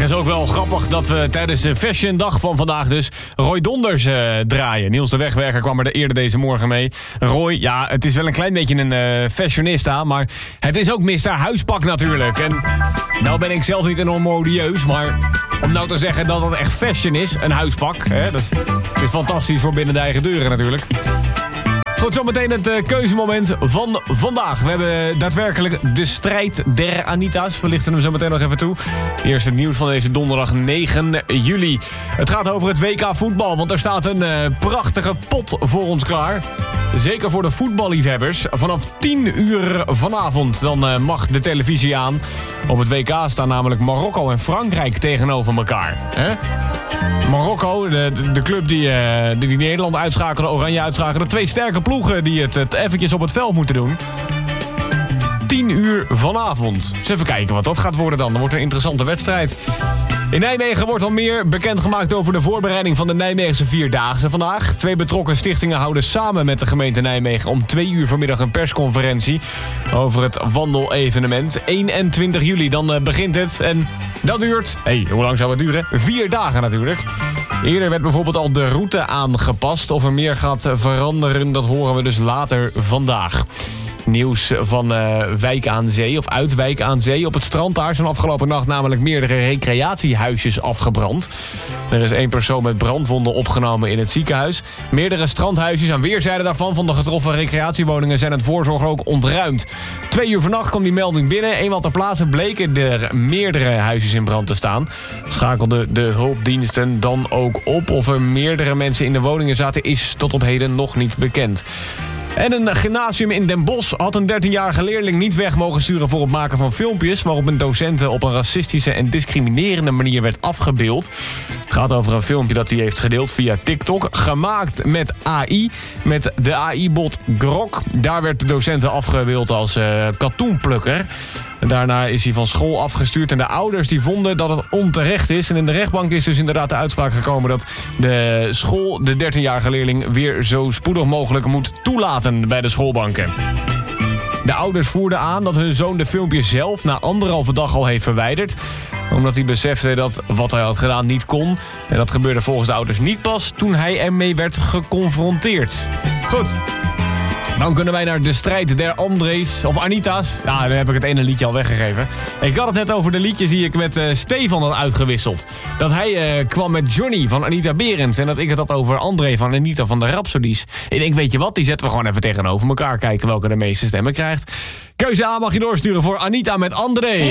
is ook wel grappig dat we tijdens de Fashion Dag van vandaag dus Roy Donders draaien. Niels de Wegwerker kwam er eerder deze morgen mee. Roy, ja, het is wel een klein beetje een fashionista, maar het is ook Mr. Huispak natuurlijk. En nou ben ik zelf niet enorm modieus, maar om nou te zeggen dat het echt fashion is, een huispak, hè, dat is fantastisch voor binnen de eigen deuren natuurlijk. Goed, zometeen het keuzemoment van vandaag. We hebben daadwerkelijk de strijd der Anita's. We lichten hem zo meteen nog even toe. Eerst het nieuws van deze donderdag 9 juli. Het gaat over het WK voetbal, want er staat een prachtige pot voor ons klaar. Zeker voor de voetballiefhebbers. Vanaf 10 uur vanavond dan mag de televisie aan. Op het WK staan namelijk Marokko en Frankrijk tegenover elkaar. Hè? Marokko, de club die Nederland uitschakelde, Oranje uitschakelde. 2 sterke ploegen die het eventjes op het veld moeten doen. 10 uur vanavond. Dus even kijken wat dat gaat worden dan. Dan wordt een interessante wedstrijd. In Nijmegen wordt al meer bekendgemaakt over de voorbereiding van de Nijmeegse Vierdaagse vandaag. 2 betrokken stichtingen houden samen met de gemeente Nijmegen om 2 uur vanmiddag een persconferentie over het wandelevenement. 21 juli, dan begint het en dat duurt, hoe lang zou het duren? 4 dagen natuurlijk. Eerder werd bijvoorbeeld al de route aangepast. Of er meer gaat veranderen, dat horen we dus later vandaag. Nieuws van Wijk aan Zee, of uit Wijk aan Zee. Op het strand daar zijn afgelopen nacht namelijk meerdere recreatiehuisjes afgebrand. Er is 1 persoon met brandwonden opgenomen in het ziekenhuis. Meerdere strandhuisjes aan weerszijden daarvan van de getroffen recreatiewoningen zijn het voorzorg ook ontruimd. 2 uur vannacht kwam die melding binnen. Eenmaal ter plaatse bleken er meerdere huisjes in brand te staan. Schakelden de hulpdiensten dan ook op. Of er meerdere mensen in de woningen zaten is tot op heden nog niet bekend. En een gymnasium in Den Bosch had een 13-jarige leerling niet weg mogen sturen voor het maken van filmpjes waarop een docenten op een racistische en discriminerende manier werd afgebeeld. Het gaat over een filmpje dat hij heeft gedeeld via TikTok, gemaakt met AI, met de AI-bot Grok. Daar werd de docenten afgebeeld als katoenplukker. En daarna is hij van school afgestuurd en de ouders die vonden dat het onterecht is. En in de rechtbank is dus inderdaad de uitspraak gekomen dat de school de 13-jarige leerling weer zo spoedig mogelijk moet toelaten bij de schoolbanken. De ouders voerden aan dat hun zoon de filmpjes zelf na 1,5 dag al heeft verwijderd. Omdat hij besefte dat wat hij had gedaan niet kon. En dat gebeurde volgens de ouders niet pas toen hij ermee werd geconfronteerd. Goed. Dan kunnen wij naar de strijd der André's of Anita's. Ja, dan heb ik het ene liedje al weggegeven. Ik had het net over de liedjes die ik met Stefan had uitgewisseld. Dat hij kwam met Johnny van Anita Berends. En dat ik het had over André van Anita van de Rhapsodies. Ik denk, weet je wat, die zetten we gewoon even tegenover elkaar. Kijken welke de meeste stemmen krijgt. Keuze A mag je doorsturen voor Anita met André.